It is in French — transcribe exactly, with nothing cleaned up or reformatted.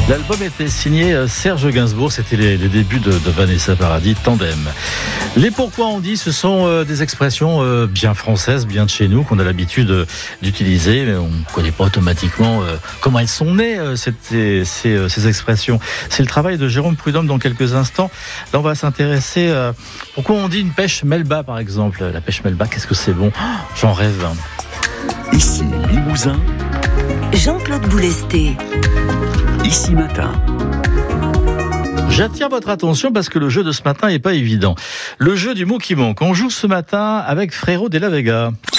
L'album était signé Serge Gainsbourg, c'était les, les débuts de, de Vanessa Paradis, Tandem. Les pourquoi on dit, ce sont euh, des expressions euh, bien françaises, bien de chez nous, qu'on a l'habitude euh, d'utiliser, mais on ne connaît pas automatiquement euh, comment elles sont nées, euh, cette, ces, ces, ces expressions. C'est le travail de Jérôme Prudhomme dans quelques instants. Là, on va s'intéresser à pourquoi on dit une pêche Melba, par exemple. La pêche Melba, qu'est-ce que c'est bon ? Oh, j'en rêve. Ici Limousin, Jean-Claude Boulesté. Ici Matin. J'attire votre attention parce que le jeu de ce matin n'est pas évident. Le jeu du mot qui manque. On joue ce matin avec Frérot de la Vega.